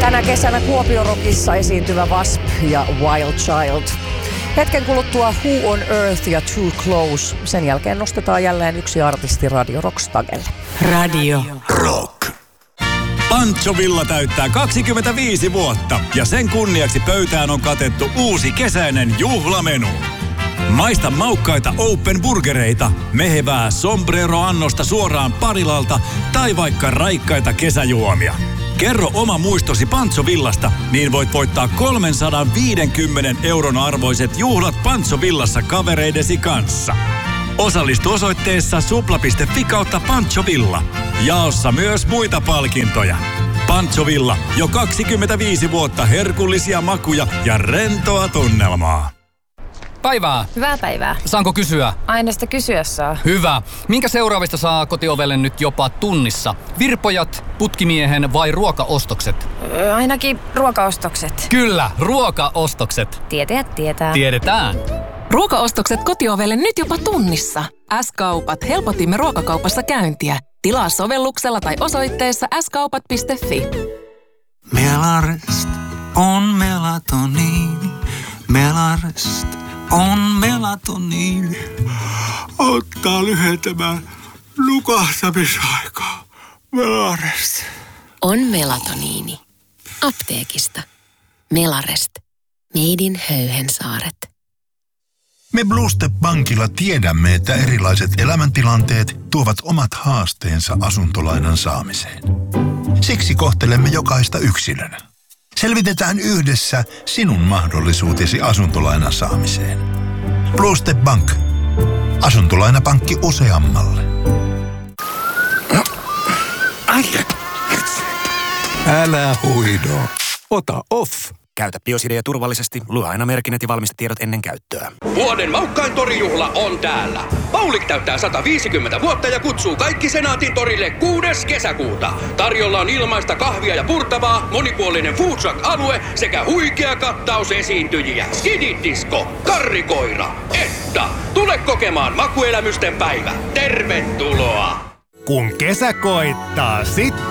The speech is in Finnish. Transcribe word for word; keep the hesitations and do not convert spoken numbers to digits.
Tänä kesänä Kuopiorokissa esiintyvä W A S P ja Wild Child. Hetken kuluttua Who on Earth ja Too Close. Sen jälkeen nostetaan jälleen yksi artisti Radio Rock-stagelle. Radio Rock. Pancho Villa täyttää kaksikymmentäviisi vuotta ja sen kunniaksi pöytään on katettu uusi kesäinen juhlamenu. Maista maukkaita open burgereita, mehevää sombrero-annosta suoraan Parilalta tai vaikka raikkaita kesäjuomia. Kerro oma muistosi Pancho Villasta, niin voit voittaa kolmesataaviisikymmentä euron arvoiset juhlat Pancho Villassa kavereidesi kanssa. Osallistu osoitteessa supla piste fi kautta Pancho Villa. Jaossa myös muita palkintoja. Pancho Villa, jo kaksikymmentäviisi vuotta herkullisia makuja ja rentoa tunnelmaa. Päivää. Hyvää päivää. Saanko kysyä? Aina sitä kysyä saa. Hyvä. Minkä seuraavista saa kotiovelle nyt jopa tunnissa? Virpojat, putkimiehen vai ruokaostokset? Öö, ainakin ruokaostokset. Kyllä, ruokaostokset. Tietäjät tietää. Tiedetään. Ruokaostokset kotiovelle nyt jopa tunnissa. S-kaupat. Helpotimme ruokakaupassa käyntiä. Tilaa sovelluksella tai osoitteessa s kaupat piste fi. Melarest on melatoniini. Melarest on melatoniini. Auttaa lyhentämään nukahtamisaikaa. Melarest. On melatoniini. Apteekista. Melarest. Made in Höyhensaaret. Me Blue Step Bankilla tiedämme, että erilaiset elämäntilanteet tuovat omat haasteensa asuntolainan saamiseen. Siksi kohtelemme jokaista yksilönä. Selvitetään yhdessä sinun mahdollisuutesi asuntolainan saamiseen. Blue Step Bank. Asuntolainapankki useammalle. Älä huido. Ota off. Käytä Biosidea turvallisesti. Lue aina merkinnät ja valmistetiedot ennen käyttöä. Vuoden maukkain torijuhla on täällä. Paulik täyttää sata viisikymmentä vuotta ja kutsuu kaikki Senaatin torille kuudes kesäkuuta. Tarjolla on ilmaista kahvia ja purtavaa, monipuolinen food truck-alue sekä huikea kattaus esiintyjiä. Skididisco, karrikoira, Etta. Tule kokemaan makuelämysten päivä. Tervetuloa! Kun kesä koittaa, sitten